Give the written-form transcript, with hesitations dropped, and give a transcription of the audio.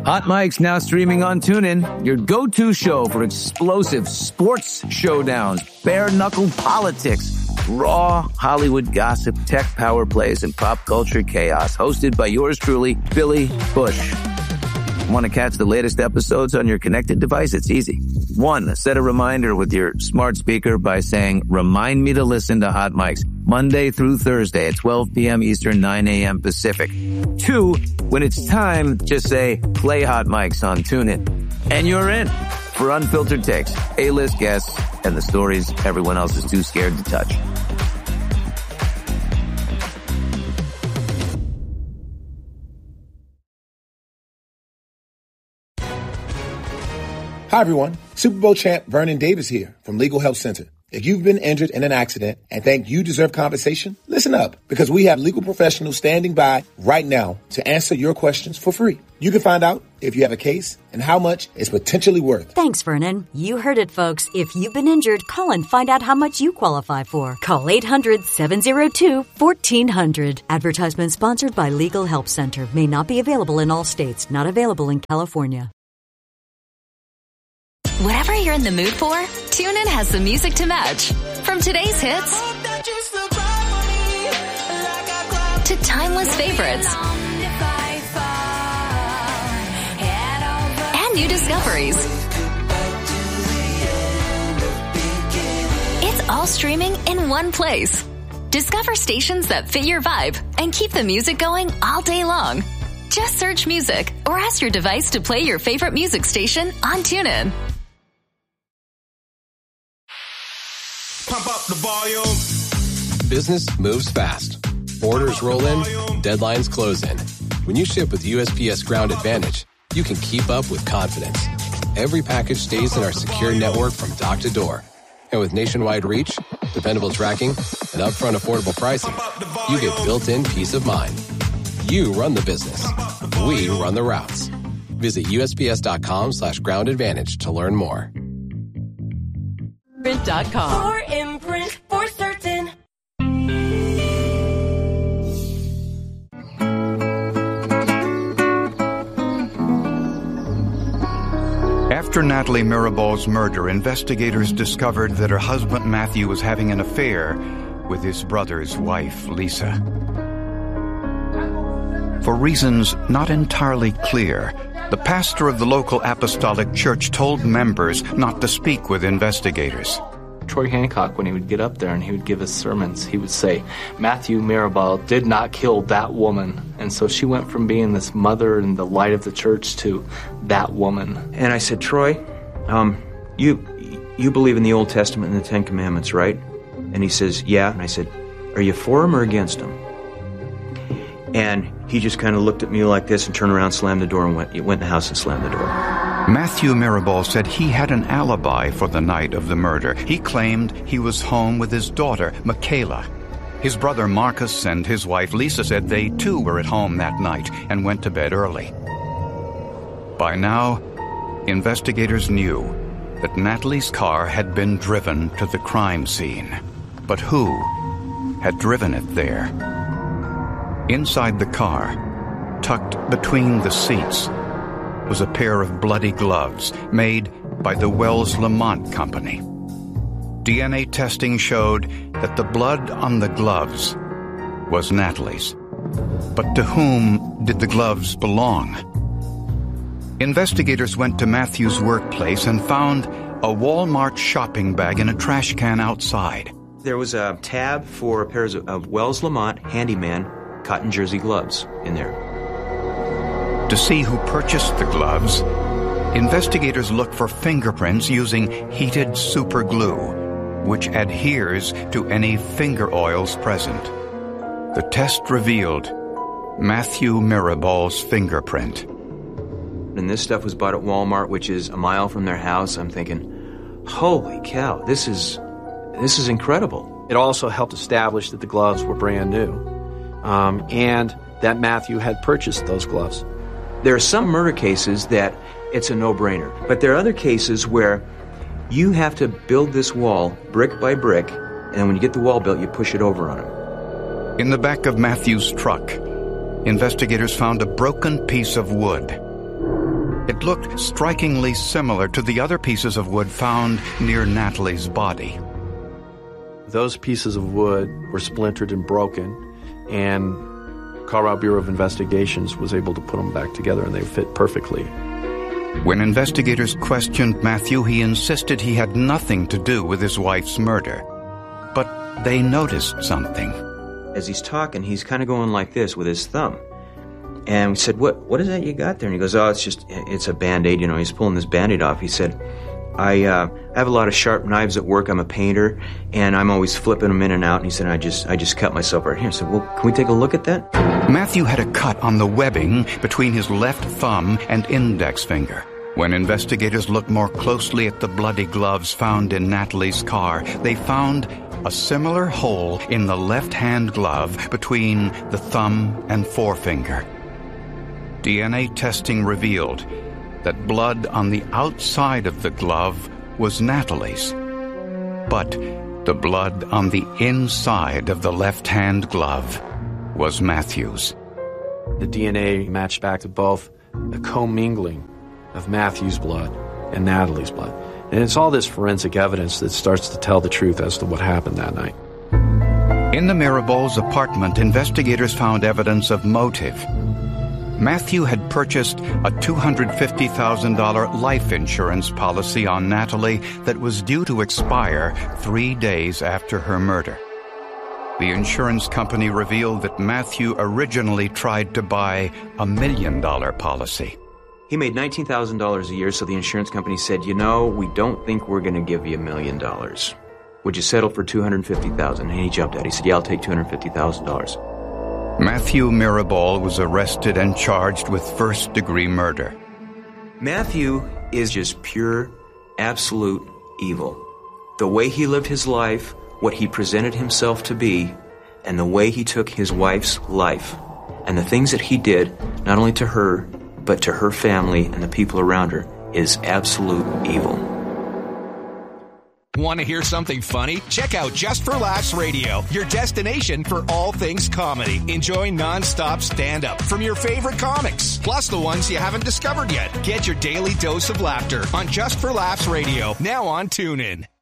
Hot Mic's now streaming on TuneIn, your go-to show for explosive sports showdowns, bare-knuckle politics, raw Hollywood gossip, tech power plays, and pop culture chaos. Hosted by yours truly, Billy Bush. Want to catch the latest episodes on your connected device? It's easy. 1, set a reminder with your smart speaker by saying, remind me to listen to Hot Mics Monday through Thursday at 12 p.m. Eastern, 9 a.m. Pacific. 2, when it's time, just say, play Hot Mics on TuneIn. And you're in for unfiltered takes, A-list guests, and the stories everyone else is too scared to touch. Hi, everyone. Super Bowl champ Vernon Davis here from Legal Help Center. If you've been injured in an accident and think you deserve compensation, listen up, because we have legal professionals standing by right now to answer your questions for free. You can find out if you have a case and how much it's potentially worth. Thanks, Vernon. You heard it, folks. If you've been injured, call and find out how much you qualify for. Call 800-702-1400. Advertisement sponsored by Legal Help Center. May not be available in all states. Not available in California. Whatever you're in the mood for, TuneIn has the music to match. From today's hits to timeless favorites and new discoveries. It's all streaming in one place. Discover stations that fit your vibe and keep the music going all day long. Just search music or ask your device to play your favorite music station on TuneIn. Pump up the volume. Business moves fast. Orders roll in, deadlines close in. When you ship with USPS Ground Advantage, you can keep up with confidence. Every package stays in our secure network from dock to door. And with nationwide reach, dependable tracking, and upfront affordable pricing, you get built-in peace of mind. You run the business. We run the routes. Visit USPS.com/Ground Advantage to learn more. Imprint.com. For Imprint, for certain. After Natalie Mirabal's murder, investigators discovered that her husband Matthew was having an affair with his brother's wife, Lisa. For reasons not entirely clear, the pastor of the local apostolic church told members not to speak with investigators. Troy Hancock, when he would get up there and he would give his sermons, he would say, Matthew Mirabal did not kill that woman. And so she went from being this mother and the light of the church to that woman. And I said, Troy, you believe in the Old Testament and the Ten Commandments, right? And he says, yeah. And I said, are you for them or against them? And he just kind of looked at me like this and turned around, slammed the door, and went in the house and slammed the door. Matthew Mirabal said he had an alibi for the night of the murder. He claimed he was home with his daughter, Michaela. His brother Marcus and his wife Lisa said they too were at home that night and went to bed early. By now, investigators knew that Natalie's car had been driven to the crime scene. But who had driven it there? Inside the car, tucked between the seats, was a pair of bloody gloves made by the Wells Lamont Company. DNA testing showed that the blood on the gloves was Natalie's. But to whom did the gloves belong? Investigators went to Matthew's workplace and found a Walmart shopping bag in a trash can outside. There was a tab for a pair of Wells Lamont Handyman cotton jersey gloves in there. To see who purchased the gloves, investigators looked for fingerprints using heated super glue, which adheres to any finger oils present. The test revealed Matthew Mirabal's fingerprint. And this stuff was bought at Walmart, which is a mile from their house. I'm thinking, holy cow, this is incredible. It also helped establish that the gloves were brand new, and that Matthew had purchased those gloves. There are some murder cases that it's a no-brainer, but there are other cases where you have to build this wall brick by brick, and when you get the wall built, you push it over on them. In the back of Matthew's truck, investigators found a broken piece of wood. It looked strikingly similar to the other pieces of wood found near Natalie's body. Those pieces of wood were splintered and broken, and Colorado Bureau of Investigations was able to put them back together, and they fit perfectly. When investigators questioned Matthew, he insisted he had nothing to do with his wife's murder. But they noticed something. As he's talking, he's kind of going like this with his thumb. And we said, what is that you got there? And he goes, it's a Band-Aid. You know, he's pulling this Band-Aid off. He said, I have a lot of sharp knives at work. I'm a painter, and I'm always flipping them in and out. And he said, I just cut myself right here. I said, well, can we take a look at that? Matthew had a cut on the webbing between his left thumb and index finger. When investigators looked more closely at the bloody gloves found in Natalie's car, they found a similar hole in the left-hand glove between the thumb and forefinger. DNA testing revealed that blood on the outside of the glove was Natalie's, but the blood on the inside of the left-hand glove was Matthew's. The DNA matched back to both a commingling of Matthew's blood and Natalie's blood. And it's all this forensic evidence that starts to tell the truth as to what happened that night. In the Mirabal's apartment, investigators found evidence of motive. Matthew had purchased a $250,000 life insurance policy on Natalie that was due to expire 3 days after her murder. The insurance company revealed that Matthew originally tried to buy a $1 million policy. He made $19,000 a year, so the insurance company said, you know, we don't think we're going to give you $1 million. Would you settle for $250,000? And he jumped at it. He said, yeah, I'll take $250,000. Matthew Mirabal was arrested and charged with first-degree murder. Matthew is just pure, absolute evil. The way he lived his life, what he presented himself to be, and the way he took his wife's life, and the things that he did, not only to her, but to her family and the people around her, is absolute evil. Want to hear something funny? Check out Just for Laughs Radio, your destination for all things comedy. Enjoy non-stop stand-up from your favorite comics, plus the ones you haven't discovered yet. Get your daily dose of laughter on Just for Laughs Radio, now on TuneIn.